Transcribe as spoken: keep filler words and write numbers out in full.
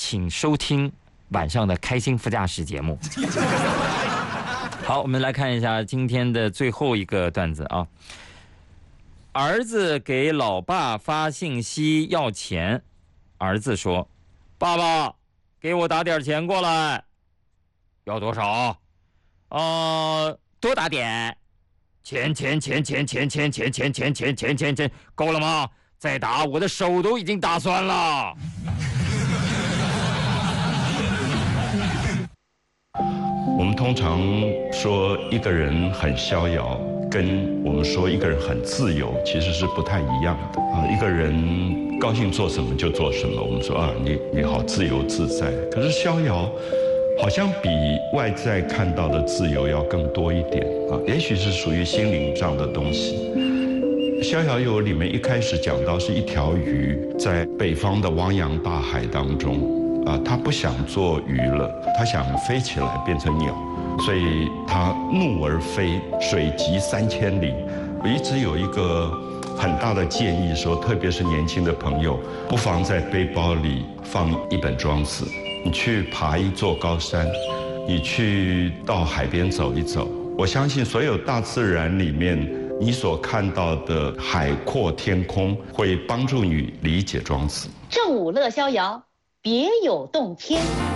请收听晚上的开心副驾驶节目。好，我们来看一下今天的最后一个段子啊。儿子给老爸发信息要钱，儿子说：“爸爸，给我打点钱过来。”要多少？呃，多打点。钱钱钱钱钱钱钱钱钱钱钱钱钱，够了吗？再打，我的手都已经打酸了。 我们通常说一个人很逍遥，跟我们说一个人很自由其实是不太一样的啊。一个人高兴做什么就做什么，我们说啊，你你好自由自在。可是逍遥好像比外在看到的自由要更多一点啊，也许是属于心灵上的东西。逍遥游里面一开始讲到是一条鱼在北方的汪洋大海当中啊，它不想做鱼了，它想飞起来变成鸟，所以它怒而飞，水急三千里。我一直有一个很大的建议说，特别是年轻的朋友，不妨在背包里放一本庄子，你去爬一座高山，你去到海边走一走，我相信所有大自然里面你所看到的海阔天空会帮助你理解庄子。 正午乐逍遥，别有洞天。